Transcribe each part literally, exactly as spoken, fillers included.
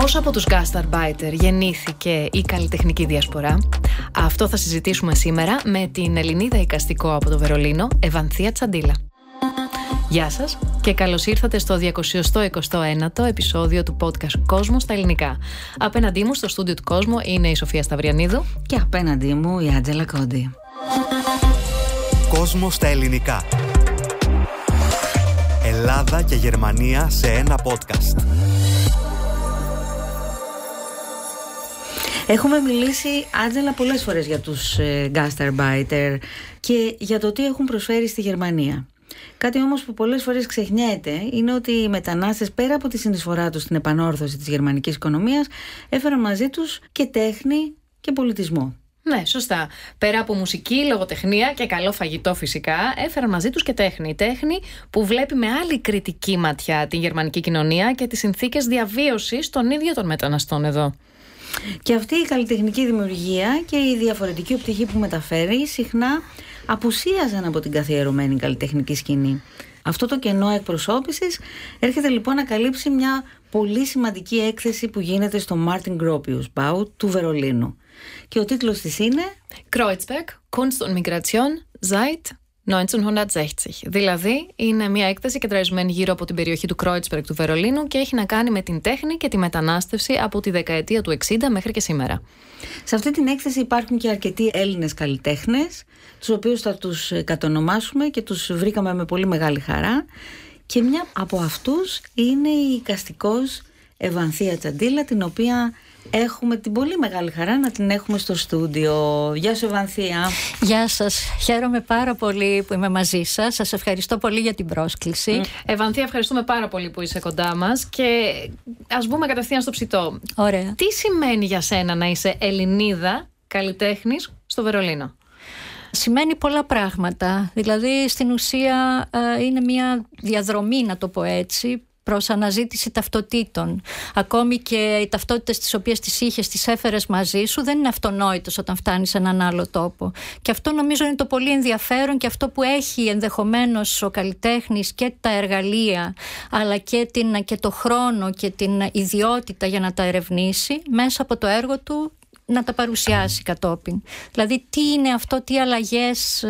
Πώς από τους γκάσταρμπάιτερ γεννήθηκε η καλλιτεχνική διασπορά? Αυτό θα συζητήσουμε σήμερα με την Ελληνίδα εικαστικό από το Βερολίνο, Ευανθία Τσαντίλα. Γεια σας και καλώς ήρθατε στο διακόσια είκοσι ένατο επεισόδιο του podcast Κόσμο στα ελληνικά. Απέναντί μου στο στούντιο του Κόσμου είναι η Σοφία Σταυριανίδου. Και απέναντί μου η Άντζελα Κόντι. Κόσμο στα ελληνικά. Ελλάδα και Γερμανία σε ένα podcast. Έχουμε μιλήσει, Άντζελα, πολλές φορές για τους ε, γκάσταρμπάιτερ και για το τι έχουν προσφέρει στη Γερμανία. Κάτι όμως που πολλές φορές ξεχνιέται είναι ότι οι μετανάστες, πέρα από τη συνεισφορά τους στην επανόρθωση της γερμανικής οικονομίας, έφεραν μαζί τους και τέχνη και πολιτισμό. Ναι, σωστά. Πέρα από μουσική, λογοτεχνία και καλό φαγητό φυσικά, έφεραν μαζί τους και τέχνη. Τέχνη που βλέπει με άλλη κριτική ματιά την γερμανική κοινωνία και τις συνθήκες διαβίωσης των ίδιων των μεταναστών εδώ. Και αυτή η καλλιτεχνική δημιουργία και η διαφορετική οπτική που μεταφέρει συχνά απουσίαζαν από την καθιερωμένη καλλιτεχνική σκηνή. Αυτό το κενό εκπροσώπησης έρχεται λοιπόν να καλύψει μια πολύ σημαντική έκθεση που γίνεται στο Martin Gropius Bau του Βερολίνου. Και ο τίτλος της είναι Kreuzberg, Kunst und Migration seit χίλια εννιακόσια εξήντα. Δηλαδή είναι μια έκθεση κεντραρισμένη γύρω από την περιοχή του Kreuzberg του Βερολίνου και έχει να κάνει με την τέχνη και τη μετανάστευση από τη δεκαετία του εξήντα μέχρι και σήμερα. Σε αυτή την έκθεση υπάρχουν και αρκετοί Έλληνες καλλιτέχνες, τους οποίους θα τους κατονομάσουμε και τους βρήκαμε με πολύ μεγάλη χαρά. Και μια από αυτούς είναι η εικαστικός Ευανθία Τσαντίλα, την οποία έχουμε την πολύ μεγάλη χαρά να την έχουμε στο στούντιο. Γεια σου, Ευανθία. Γεια σας. Χαίρομαι πάρα πολύ που είμαι μαζί σας. Σας ευχαριστώ πολύ για την πρόσκληση. Mm. Ευανθία, ευχαριστούμε πάρα πολύ που είσαι κοντά μας. Και ας μπούμε κατευθείαν στο ψητό. Ωραία. Τι σημαίνει για σένα να είσαι Ελληνίδα καλλιτέχνης στο Βερολίνο? Σημαίνει πολλά πράγματα. Δηλαδή στην ουσία είναι μια διαδρομή, να το πω έτσι, προς αναζήτηση ταυτοτήτων. Ακόμη και οι ταυτότητες τις οποίες τις είχες, τις έφερες μαζί σου, δεν είναι αυτονόητος όταν φτάνεις σε έναν άλλο τόπο. Και αυτό νομίζω είναι το πολύ ενδιαφέρον και αυτό που έχει ενδεχομένως ο καλλιτέχνης και τα εργαλεία, αλλά και, την, και το χρόνο και την ιδιότητα για να τα ερευνήσει μέσα από το έργο του, να τα παρουσιάσει κατόπιν. Δηλαδή τι είναι αυτό, τι αλλαγές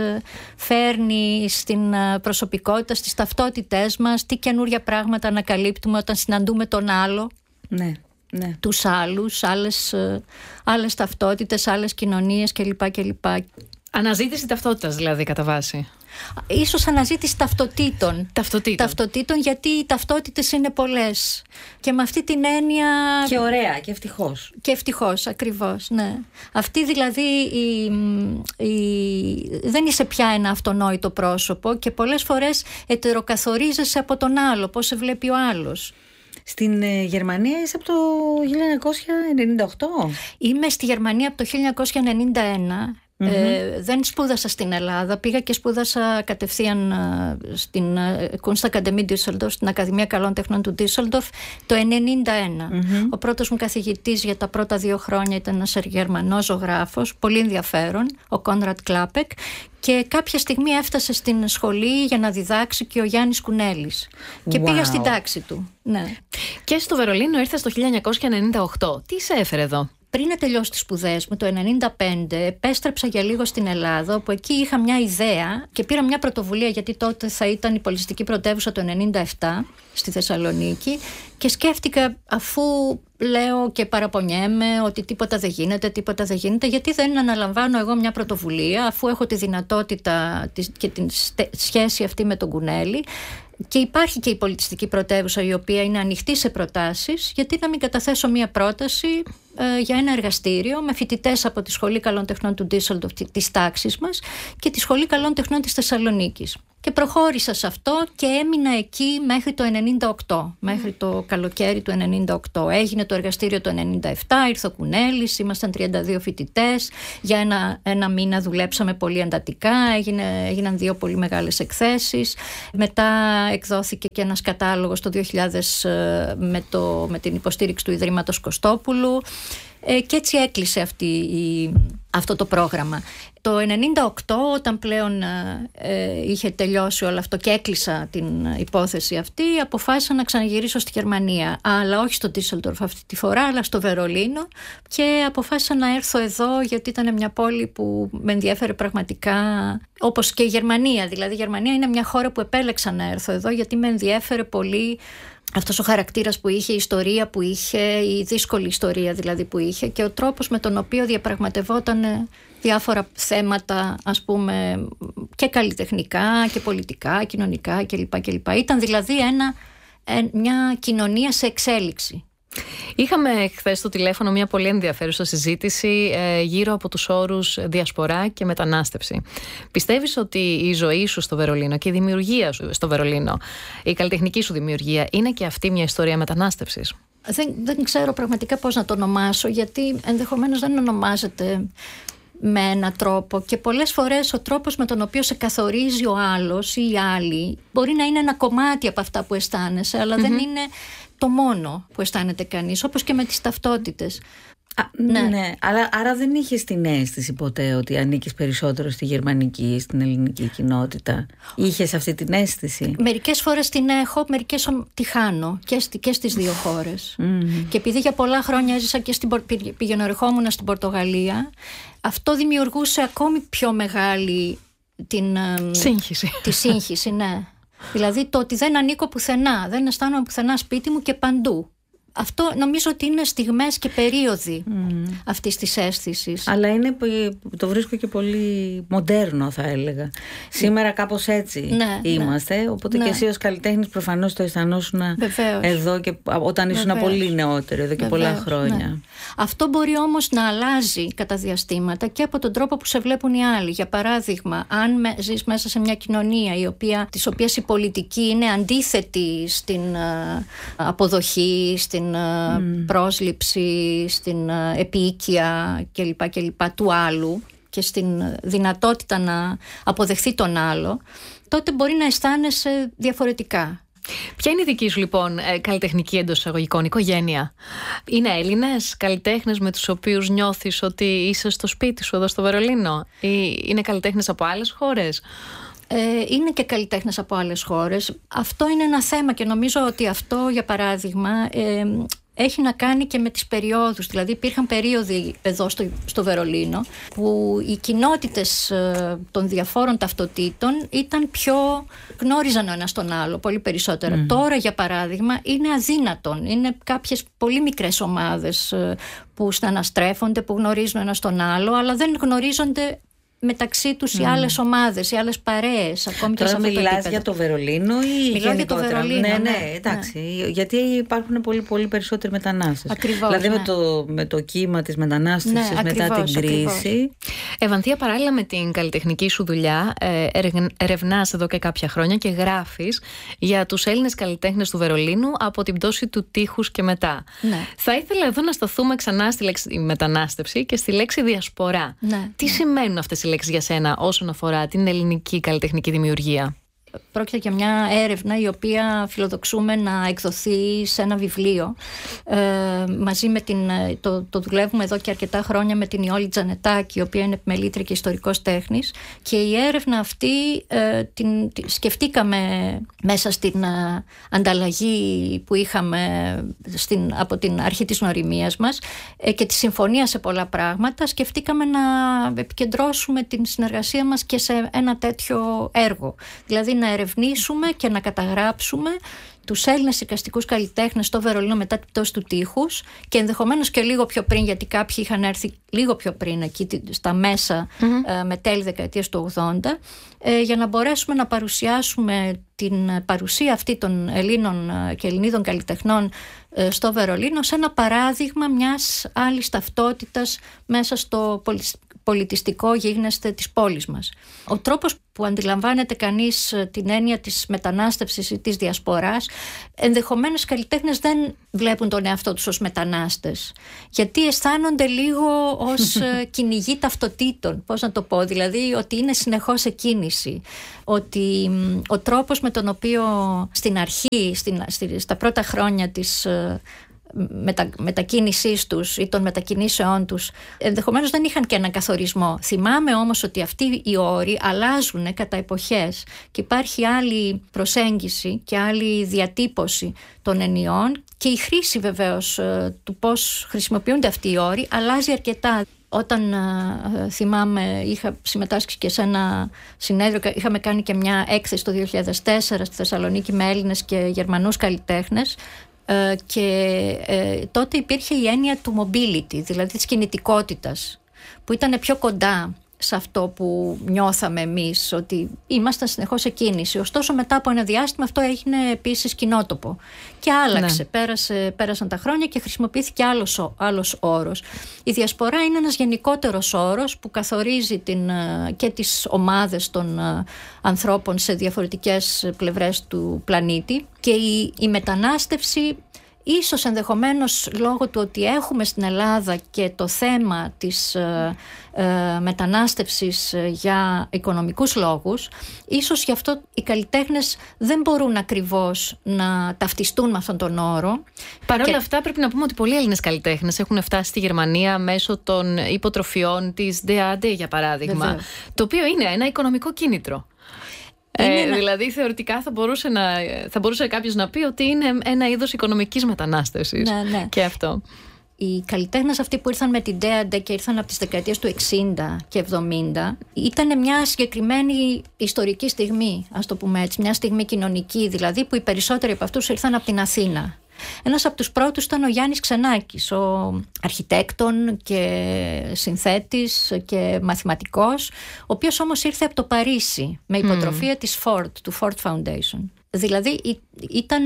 φέρνει στην προσωπικότητα, στις ταυτότητές μας, τι καινούρια πράγματα ανακαλύπτουμε όταν συναντούμε τον άλλο, ναι, ναι. τους άλλους, άλλες, άλλες ταυτότητες, άλλες κοινωνίες κλπ. κλπ. Αναζήτηση ταυτότητας δηλαδή κατά βάση. Ίσως αναζήτηση ταυτοτήτων. Ταυτοτήτων. Ταυτοτήτων, γιατί οι ταυτότητες είναι πολλές. Και με αυτή την έννοια. Και ωραία, και ευτυχώς. Και ευτυχώς, ακριβώς, ναι. Αυτή δηλαδή. Η, η, δεν είσαι πια ένα αυτονόητο πρόσωπο και πολλές φορές ετεροκαθορίζεσαι από τον άλλο, πώς σε βλέπει ο άλλος. Στην ε, Γερμανία είσαι από το χίλια εννιακόσια ενενήντα οκτώ. Είμαι στη Γερμανία από το χίλια εννιακόσια ενενήντα ένα. Mm-hmm. Ε, δεν σπούδασα στην Ελλάδα, πήγα και σπούδασα κατευθείαν uh, στην uh, Kunstakademie Düsseldorf, στην Ακαδημία Καλών Τεχνών του Düsseldorf το ενενήντα ένα. Mm-hmm. Ο πρώτος μου καθηγητής για τα πρώτα δύο χρόνια ήταν ένας Γερμανός ζωγράφος, πολύ ενδιαφέρον, ο Κόνραντ Κλάπεκ, και κάποια στιγμή έφτασε στην σχολή για να διδάξει και ο Γιάννης Κουνέλης. Και wow. πήγα στην τάξη του. Ναι. Και στο Βερολίνο ήρθες το χίλια εννιακόσια ενενήντα οκτώ. Τι σε έφερε εδώ? Πριν να τελειώσω τις σπουδές μου, το ενενήντα πέντε, επέστρεψα για λίγο στην Ελλάδα, όπου εκεί είχα μια ιδέα και πήρα μια πρωτοβουλία, γιατί τότε θα ήταν η πολιτιστική πρωτεύουσα το ενενήντα επτά στη Θεσσαλονίκη, και σκέφτηκα, αφού λέω και παραπονιέμαι ότι τίποτα δεν γίνεται, τίποτα δεν γίνεται, γιατί δεν αναλαμβάνω εγώ μια πρωτοβουλία, αφού έχω τη δυνατότητα και τη σχέση αυτή με τον Κουνέλη. Και υπάρχει και η πολιτιστική πρωτεύουσα, η οποία είναι ανοιχτή σε προτάσεις, γιατί να μην καταθέσω μια πρόταση ε, για ένα εργαστήριο με φοιτητές από τη Σχολή Καλών Τεχνών του Düsseldorf, της τάξης μας, και τη Σχολή Καλών Τεχνών της Θεσσαλονίκης. Και προχώρησα σε αυτό και έμεινα εκεί μέχρι το ενενήντα οκτώ, μέχρι το καλοκαίρι του ενενήντα οκτώ. Έγινε το εργαστήριο το ενενήντα επτά, ήρθε ο Κουνέλης, ήμασταν τριάντα δύο φοιτητές, για ένα, ένα μήνα δουλέψαμε πολύ εντατικά, έγινε, έγιναν δύο πολύ μεγάλες εκθέσεις. Μετά εκδόθηκε και ένας κατάλογος το δύο χιλιάδες με, το, με την υποστήριξη του Ιδρύματος Κωστόπουλου. ε, και έτσι έκλεισε αυτή η, αυτό το πρόγραμμα. Το ενενήντα οκτώ, όταν πλέον ε, είχε τελειώσει όλο αυτό και έκλεισα την υπόθεση αυτή, αποφάσισα να ξαναγυρίσω στη Γερμανία, αλλά όχι στο Ντίσσελντορφ αυτή τη φορά, αλλά στο Βερολίνο, και αποφάσισα να έρθω εδώ γιατί ήταν μια πόλη που με ενδιέφερε πραγματικά, όπως και η Γερμανία. Δηλαδή η Γερμανία είναι μια χώρα που επέλεξα να έρθω εδώ γιατί με ενδιέφερε πολύ αυτός ο χαρακτήρας που είχε, η ιστορία που είχε, η δύσκολη ιστορία δηλαδή που είχε, και ο τρόπος με τον οποίο διαπραγματευόταν διάφορα θέματα, ας πούμε, και καλλιτεχνικά και πολιτικά, κοινωνικά κλπ. κλπ. Ήταν δηλαδή ένα, μια κοινωνία σε εξέλιξη. Είχαμε χθες στο τηλέφωνο μια πολύ ενδιαφέρουσα συζήτηση ε, γύρω από τους όρους διασπορά και μετανάστευση. Πιστεύεις ότι η ζωή σου στο Βερολίνο και η δημιουργία σου στο Βερολίνο, η καλλιτεχνική σου δημιουργία, είναι και αυτή μια ιστορία μετανάστευσης? Δεν, δεν ξέρω πραγματικά πώς να το ονομάσω, γιατί ενδεχομένως δεν ονομάζεται με έναν τρόπο, και πολλές φορές ο τρόπος με τον οποίο σε καθορίζει ο άλλος ή η άλλη μπορεί να είναι ένα κομμάτι από αυτά που αισθάνεσαι, αλλά mm-hmm. δεν είναι το μόνο που αισθάνεται κανείς, όπως και με τις ταυτότητες. Α, ναι. ναι, αλλά άρα δεν είχες την αίσθηση ποτέ ότι ανήκεις περισσότερο στη γερμανική ή στην ελληνική κοινότητα? Είχες αυτή την αίσθηση? Μερικές φορές την έχω, μερικές τη χάνω και, στη, και στις δύο χώρες. Mm. Και επειδή για πολλά χρόνια έζησα και στην, πηγαίνω ερχόμουν στην Πορτογαλία, αυτό δημιουργούσε ακόμη πιο μεγάλη την σύγχυση. Τη σύγχυση, ναι. Δηλαδή το ότι δεν ανήκω πουθενά, δεν αισθάνομαι πουθενά σπίτι μου και παντού. Αυτό νομίζω ότι είναι στιγμές και περίοδοι mm. αυτής της αίσθησης. Αλλά είναι, το βρίσκω και πολύ μοντέρνο, θα έλεγα. Σήμερα κάπως έτσι ναι, είμαστε. Ναι. Οπότε ναι. και εσύ ως καλλιτέχνης προφανώς το αισθανόσουν εδώ και όταν ήσουν Βεβαίως. πολύ νεότερο, εδώ και Βεβαίως. πολλά χρόνια. Ναι. Αυτό μπορεί όμως να αλλάζει κατά διαστήματα και από τον τρόπο που σε βλέπουν οι άλλοι. Για παράδειγμα, αν με, ζεις μέσα σε μια κοινωνία η οποία, της οποίας η πολιτική είναι αντίθετη στην uh, αποδοχή, στην Mm. πρόσληψη, στην επίοικια κλπ, κλπ του άλλου και στην δυνατότητα να αποδεχθεί τον άλλο, τότε μπορεί να αισθάνεσαι διαφορετικά. Ποια είναι η δική σου λοιπόν καλλιτεχνική εντός εισαγωγικών οικογένεια? Είναι Έλληνες καλλιτέχνες με τους οποίους νιώθεις ότι είσαι στο σπίτι σου εδώ στο Βερολίνο, ή είναι καλλιτέχνες από άλλες χώρες? Είναι και καλλιτέχνες από άλλες χώρες. Αυτό είναι ένα θέμα και νομίζω ότι αυτό, για παράδειγμα, ε, έχει να κάνει και με τις περιόδους. Δηλαδή υπήρχαν περίοδοι εδώ στο, στο Βερολίνο που οι κοινότητες ε, των διαφόρων ταυτοτήτων ήταν πιο, γνώριζαν ο ένας τον άλλο πολύ περισσότερο. Mm. Τώρα, για παράδειγμα, είναι αδύνατον. Είναι κάποιες πολύ μικρές ομάδες ε, που σταναστρέφονται, που γνωρίζουν ο ένας τον άλλο, αλλά δεν γνωρίζονται μεταξύ τους mm. οι άλλες ομάδες, οι άλλες παρέες. Ακόμη Τώρα και σε μιλάς επίπεδο. για το Βερολίνο ή Μιλάω για το Βερολίνο, ναι, ναι, ναι, εντάξει. Ναι. Γιατί υπάρχουν πολύ, πολύ περισσότεροι μετανάστες. Ακριβώς, δηλαδή ναι. με, το, με το κύμα της μετανάστευσης ναι, μετά ακριβώς, την κρίση. ακριβώς. Ευανθία, παράλληλα με την καλλιτεχνική σου δουλειά, ερευνάς εδώ και κάποια χρόνια και γράφεις για τους Έλληνες καλλιτέχνες του Βερολίνου από την πτώση του τείχους και μετά. Ναι. Θα ήθελα εδώ να σταθούμε ξανά στη λέξη μετανάστευση και στη λέξη διασπορά. Ναι, Τι ναι. σημαίνουν αυτές οι λέξεις για σένα όσον αφορά την ελληνική καλλιτεχνική δημιουργία? Πρόκειται για μια έρευνα η οποία φιλοδοξούμε να εκδοθεί σε ένα βιβλίο ε, μαζί με την, το, το δουλεύουμε εδώ και αρκετά χρόνια με την Ιόλη Τζανετάκη, η οποία είναι επιμελήτρια και ιστορικός τέχνης, και η έρευνα αυτή ε, την, την σκεφτήκαμε μέσα στην ε, ανταλλαγή που είχαμε στην, από την αρχή της γνωριμίας μας ε, και τη συμφωνία σε πολλά πράγματα. Σκεφτήκαμε να επικεντρώσουμε την συνεργασία μας και σε ένα τέτοιο έργο, δηλαδή να ερευνήσουμε και να καταγράψουμε τους Έλληνες εικαστικούς καλλιτέχνες στο Βερολίνο μετά την πτώση του τείχους και ενδεχομένως και λίγο πιο πριν, γιατί κάποιοι είχαν έρθει λίγο πιο πριν εκεί στα μέσα mm-hmm. ε, με τέλη δεκαετίας του ογδόντα, ε, για να μπορέσουμε να παρουσιάσουμε την παρουσία αυτή των Ελλήνων και Ελληνίδων καλλιτεχνών ε, στο Βερολίνο σε ένα παράδειγμα μιας άλλης ταυτότητας μέσα στο πολιτιστικό γίγνεσθε της πόλης μας. Ο τρόπος που αντιλαμβάνεται κανείς την έννοια της μετανάστευσης ή της διασποράς, ενδεχομένως οι καλλιτέχνες δεν βλέπουν τον εαυτό τους ως μετανάστες, γιατί αισθάνονται λίγο ως κυνηγοί ταυτοτήτων, πώς να το πω, δηλαδή ότι είναι συνεχώς σε κίνηση, ότι ο τρόπος με τον οποίο στην αρχή, στην, στα πρώτα χρόνια της μετα, μετακίνησής τους ή των μετακινήσεών τους, ενδεχομένως δεν είχαν και έναν καθορισμό. Θυμάμαι όμως ότι αυτοί οι όροι αλλάζουν κατά εποχές και υπάρχει άλλη προσέγγιση και άλλη διατύπωση των ενιών, και η χρήση βεβαίως του πώς χρησιμοποιούνται αυτοί οι όροι αλλάζει αρκετά. Όταν uh, θυμάμαι, είχα συμμετάσχει και σε ένα συνέδριο, είχαμε κάνει και μια έκθεση το δύο χιλιάδες τέσσερα στη Θεσσαλονίκη με Έλληνες και Γερμανούς καλλιτέχνες, uh, και uh, τότε υπήρχε η έννοια του mobility, δηλαδή της κινητικότητας, που ήταν πιο κοντά σε αυτό που νιώθαμε εμείς, ότι ήμασταν συνεχώς σε κίνηση. Ωστόσο, μετά από ένα διάστημα αυτό έγινε επίσης κοινότοπο και άλλαξε. Ναι. Πέρασε, πέρασαν τα χρόνια και χρησιμοποιήθηκε άλλος, άλλος όρος. Η διασπορά είναι ένας γενικότερος όρος που καθορίζει την, και τις ομάδες των ανθρώπων σε διαφορετικές πλευρές του πλανήτη, και η, η μετανάστευση, ίσως ενδεχομένως λόγω του ότι έχουμε στην Ελλάδα και το θέμα της ε, ε, μετανάστευσης για οικονομικούς λόγους, ίσως γι' αυτό οι καλλιτέχνες δεν μπορούν ακριβώς να ταυτιστούν με αυτόν τον όρο. Παρ' όλα και... αυτά πρέπει να πούμε ότι πολλοί Έλληνες καλλιτέχνες έχουν φτάσει στη Γερμανία μέσω των υποτροφιών της ντι έι ντι, για παράδειγμα. Βεβαίως. Το οποίο είναι ένα οικονομικό κίνητρο. Ε, ένα... Δηλαδή θεωρητικά θα μπορούσε, να, θα μπορούσε κάποιος να πει ότι είναι ένα είδος οικονομικής μετανάστευσης. Ναι, ναι. Και αυτό. Οι καλλιτέχνες αυτοί που ήρθαν με την ντι έι ντι και ήρθαν από τις δεκαετίες του εξήντα και εβδομήντα, ήταν μια συγκεκριμένη ιστορική στιγμή, ας το πούμε έτσι, μια στιγμή κοινωνική δηλαδή, που οι περισσότεροι από αυτούς ήρθαν από την Αθήνα. Ένας από τους πρώτους ήταν ο Γιάννης Ξενάκης, ο αρχιτέκτον και συνθέτης και μαθηματικός, ο οποίος όμως ήρθε από το Παρίσι με υποτροφία mm. της Ford, του Ford Foundation. Δηλαδή ήταν,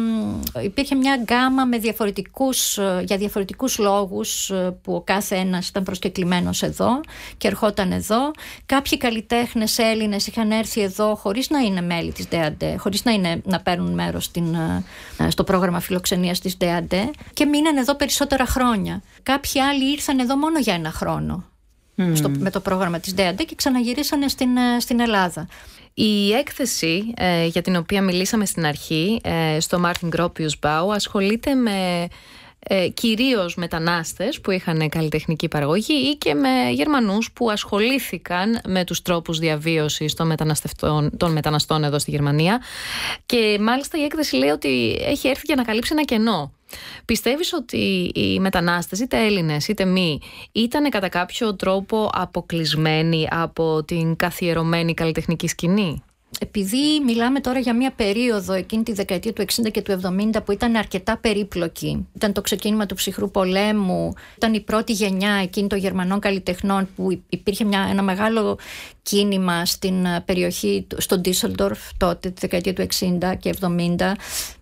υπήρχε μια γκάμα με διαφορετικούς, για διαφορετικούς λόγους, που ο κάθε ένας ήταν προσκεκλημένος εδώ και ερχόταν εδώ. Κάποιοι καλλιτέχνες Έλληνες είχαν έρθει εδώ χωρίς να είναι μέλη της ντι έι ντι, χωρίς να, είναι, να παίρνουν μέρος στην, στο πρόγραμμα φιλοξενίας της ντι έι ντι, και μείναν εδώ περισσότερα χρόνια. Κάποιοι άλλοι ήρθαν εδώ μόνο για ένα χρόνο mm. στο, με το πρόγραμμα της ντι έι ντι και ξαναγυρίσανε στην, στην Ελλάδα. Η έκθεση ε, για την οποία μιλήσαμε στην αρχή, ε, στο Martin Gropius Bau, ασχολείται με ε, κυρίως μετανάστες που είχαν καλλιτεχνική παραγωγή ή και με Γερμανούς που ασχολήθηκαν με τους τρόπους διαβίωσης των, των μεταναστών εδώ στη Γερμανία. Και μάλιστα η έκθεση λέει ότι έχει έρθει για να καλύψει ένα κενό. Πιστεύεις ότι οι μετανάστες, είτε Έλληνες είτε μη, ήταν κατά κάποιο τρόπο αποκλεισμένοι από την καθιερωμένη καλλιτεχνική σκηνή? Επειδή μιλάμε τώρα για μια περίοδο εκείνη τη δεκαετία του εξήντα και του εβδομήντα που ήταν αρκετά περίπλοκη, ήταν το ξεκίνημα του ψυχρού πολέμου, ήταν η πρώτη γενιά εκείνη των Γερμανών καλλιτεχνών που υπήρχε μια, ένα μεγάλο κίνημα στην περιοχή, στο Düsseldorf τότε, τη δεκαετία του εξήντα και εβδομήντα,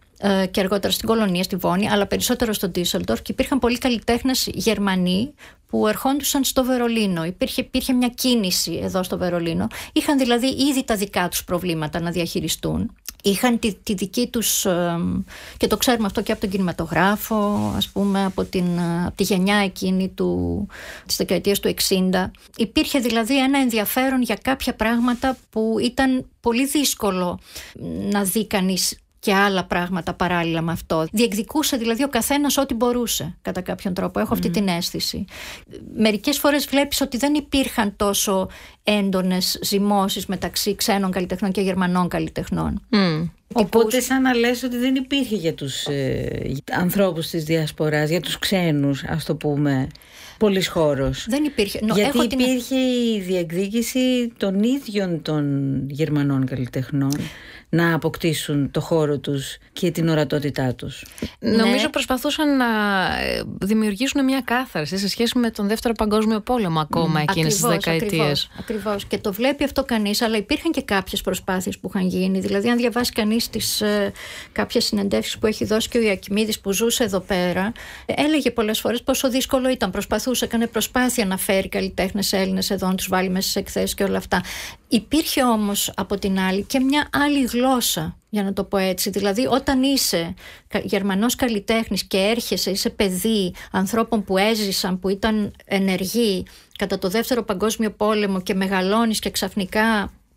και αργότερα στην Κολονία, στη Βόνη, αλλά περισσότερο στο Düsseldorf, και υπήρχαν πολλοί καλλιτέχνες Γερμανοί που ερχόντουσαν στο Βερολίνο. Υπήρχε, υπήρχε μια κίνηση εδώ στο Βερολίνο. Είχαν δηλαδή ήδη τα δικά τους προβλήματα να διαχειριστούν. Είχαν τη, τη δική τους, και το ξέρουμε αυτό και από τον κινηματογράφο, ας πούμε, από, την, από τη γενιά εκείνη του, της δεκαετίας του εξήντα. Υπήρχε δηλαδή ένα ενδιαφέρον για κάποια πράγματα που ήταν πολύ δύσκολο να δει κανείς και άλλα πράγματα παράλληλα με αυτό. Διεκδικούσε δηλαδή ο καθένας ό,τι μπορούσε, κατά κάποιον τρόπο. Έχω αυτή mm. την αίσθηση. Μερικές φορές βλέπεις ότι δεν υπήρχαν τόσο έντονες ζυμώσεις μεταξύ ξένων καλλιτεχνών και Γερμανών καλλιτεχνών. Mm. Οπότε που... σαν να λες ότι δεν υπήρχε για τους ε, ανθρώπους της διασποράς, για τους ξένους, ας το πούμε, πολύς χώρος. Δεν υπήρχε. Νο, Γιατί έχω υπήρχε την... η διεκδίκηση των ίδιων των Γερμανών καλλιτεχνών να αποκτήσουν το χώρο τους και την ορατότητά τους. Νομίζω ναι. προσπαθούσαν να δημιουργήσουν μια κάθαρση σε σχέση με τον Δεύτερο Παγκόσμιο Πόλεμο ακόμα mm. εκείνες τις δεκαετίες. Ακριβώς, ακριβώς. Και το βλέπει αυτό κανείς, αλλά υπήρχαν και κάποιες προσπάθειες που είχαν γίνει. Δηλαδή αν διαβάσει κανείς τις ε, κάποιες συνεντεύξεις που έχει δώσει και ο Ιακιμίδης που ζούσε εδώ πέρα, έλεγε πολλές φορές πόσο δύσκολο ήταν. Προσπαθούσε, έκανε προσπάθεια να φέρει καλλιτέχνες Έλληνες εδώ, να τους βάλει μέσα σε εκθέσεις και όλα αυτά. Υπήρχε όμως από την άλλη και μια άλλη γλώσσα, για να το πω έτσι. Δηλαδή όταν είσαι Γερμανός καλλιτέχνης και έρχεσαι, είσαι παιδί ανθρώπων που έζησαν, που ήταν ενεργοί κατά το Δεύτερο Παγκόσμιο Πόλεμο και μεγαλώνεις και ξαφνικά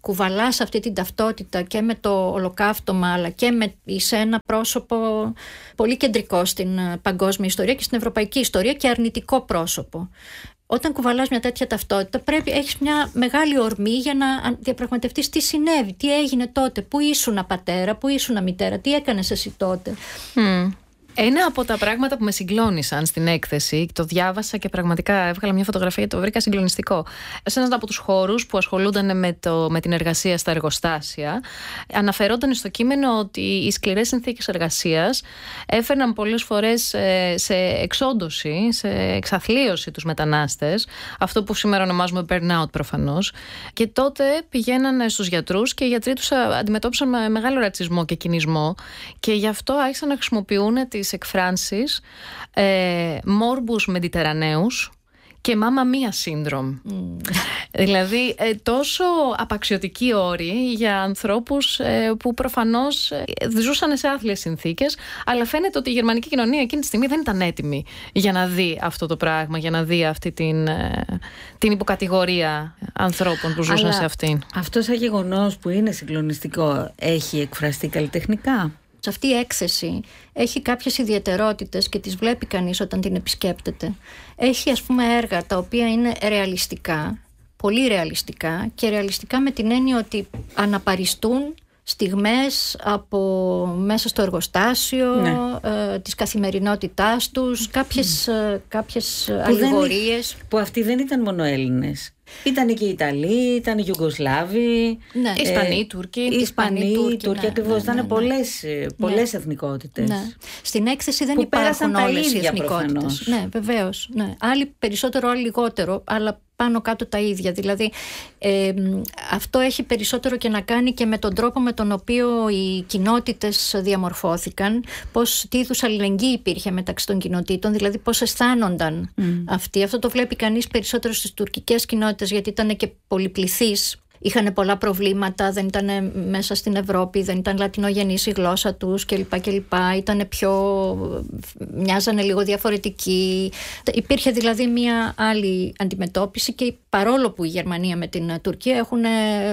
κουβαλάς αυτή την ταυτότητα και με το ολοκαύτωμα, αλλά και με, είσαι ένα πρόσωπο πολύ κεντρικό στην παγκόσμια ιστορία και στην ευρωπαϊκή ιστορία και αρνητικό πρόσωπο. Όταν κουβαλάς μια τέτοια ταυτότητα, πρέπει έχεις μια μεγάλη ορμή για να διαπραγματευτείς τι συνέβη, τι έγινε τότε, πού ήσουνα πατέρα, πού ήσουνα μητέρα, τι έκανες εσύ τότε. Mm. Ένα από τα πράγματα που με συγκλώνησαν στην έκθεση, το διάβασα και πραγματικά έβγαλα μια φωτογραφία και το βρήκα συγκλονιστικό. Σε έναν από τους χώρους που ασχολούνταν με, το, με την εργασία στα εργοστάσια, αναφερόταν στο κείμενο ότι οι σκληρές συνθήκες εργασίας έφερναν πολλές φορές σε εξόντωση, σε εξαθλίωση τους μετανάστες, αυτό που σήμερα ονομάζουμε burnout προφανώς. Και τότε πηγαίναν στους γιατρούς και οι γιατροί τους αντιμετώπισαν με μεγάλο ρατσισμό και κινησμό, και γι' αυτό άρχισαν να χρησιμοποιούν τις εκφράνσεις ε, Morbus Mediterraneus και Mamma Mia Syndrome. Mm. Δηλαδή ε, τόσο απαξιωτικοί όροι για ανθρώπους ε, που προφανώς ε, ζούσαν σε άθλιες συνθήκες, αλλά φαίνεται ότι η γερμανική κοινωνία εκείνη τη στιγμή δεν ήταν έτοιμη για να δει αυτό το πράγμα, για να δει αυτή την, ε, την υποκατηγορία ανθρώπων που ζούσαν αλλά σε αυτήν. Αυτό σαν γεγονός που είναι συγκλονιστικό έχει εκφραστεί καλλιτεχνικά? Σε αυτή η έκθεση έχει κάποιες ιδιαιτερότητες και τις βλέπει κανείς όταν την επισκέπτεται. Έχει ας πούμε έργα τα οποία είναι ρεαλιστικά, πολύ ρεαλιστικά, και ρεαλιστικά με την έννοια ότι αναπαριστούν στιγμές από μέσα στο εργοστάσιο, ναι. ε, της καθημερινότητάς τους, κάποιες, ε, κάποιες αλληγορίες. Που αυτοί δεν ήταν μόνο Έλληνες. Ήταν και οι Ιταλοί, ήταν οι Ιουγκοσλάβοι, ναι. ε, Ισπανοί, Τούρκοι. Ισπανοί, Τούρκοι, Τούρκοι, ναι, ακριβώς. Ναι, ναι, ναι. Ήταν πολλές, πολλές ναι. εθνικότητες. Ναι. Στην έκθεση δεν υπάρχουν όλες οι εθνικότητες. Ναι, βεβαίως. Ναι. Άλλοι περισσότερο, άλλοι λιγότερο, αλλά πάνω κάτω τα ίδια. Δηλαδή ε, αυτό έχει περισσότερο και να κάνει και με τον τρόπο με τον οποίο οι κοινότητες διαμορφώθηκαν, πώς, τι είδους αλληλεγγύη υπήρχε μεταξύ των κοινοτήτων, δηλαδή πώς αισθάνονταν mm. αυτοί. Αυτό το βλέπει κανείς περισσότερο στις τουρκικές κοινότητες, γιατί ήταν και πολυπληθείς. Είχαν πολλά προβλήματα, δεν ήταν μέσα στην Ευρώπη, δεν ήταν λατινογενής η γλώσσα τους κλπ. κλπ. Ήτανε πιο, μοιάζανε λίγο διαφορετικοί. Υπήρχε δηλαδή μια άλλη αντιμετώπιση, και παρόλο που η Γερμανία με την Τουρκία έχουν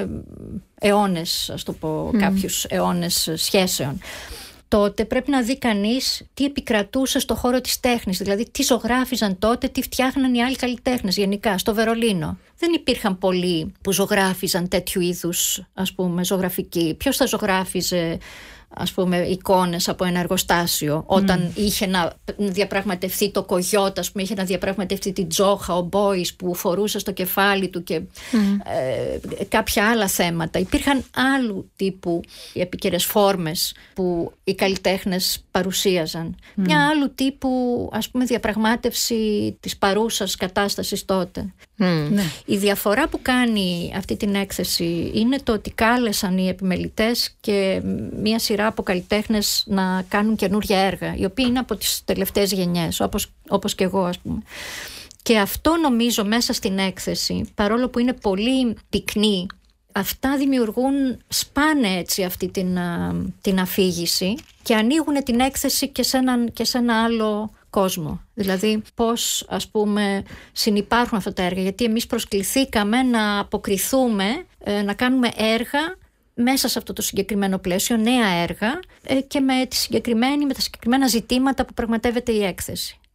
αιώνες, ας το πω, mm. κάποιους αιώνες σχέσεων, τότε πρέπει να δει κανείς τι επικρατούσε στο χώρο της τέχνης, δηλαδή τι ζωγράφιζαν τότε, τι φτιάχναν οι άλλοι καλλιτέχνες γενικά. Στο Βερολίνο δεν υπήρχαν πολλοί που ζωγράφιζαν τέτοιου είδους, ας πούμε, ζωγραφικοί. Ποιος θα ζωγράφιζε, ας πούμε, εικόνες από ένα εργοστάσιο όταν mm. είχε να διαπραγματευτεί το κογιότ, ας πούμε, είχε να διαπραγματευτεί την τζόχα, ο Μπόης που φορούσε στο κεφάλι του και mm. ε, κάποια άλλα θέματα. Υπήρχαν άλλου τύπου οι επίκαιρες φόρμες που οι καλλιτέχνες παρουσίαζαν. Mm. Μια άλλου τύπου, ας πούμε, διαπραγμάτευση της παρούσας κατάστασης τότε. Mm. Ναι. Η διαφορά που κάνει αυτή την έκθεση είναι το ότι κάλεσαν οι επιμελητές και μια σειρά από καλλιτέχνες να κάνουν καινούργια έργα, οι οποίοι είναι από τις τελευταίες γενιές, όπως, όπως και εγώ, ας πούμε. Και αυτό νομίζω μέσα στην έκθεση, παρόλο που είναι πολύ πυκνή, αυτά δημιουργούν, σπάνε έτσι αυτή την, την αφήγηση και ανοίγουν την έκθεση και σε, έναν, και σε ένα άλλο κόσμο. Δηλαδή πώς, ας πούμε, συνυπάρχουν αυτά τα έργα, γιατί εμείς προσκληθήκαμε να αποκριθούμε, να κάνουμε έργα μέσα σε αυτό το συγκεκριμένο πλαίσιο, νέα έργα, και με, τη συγκεκριμένη, με τα συγκεκριμένα ζητήματα που πραγματεύεται η έκθεση.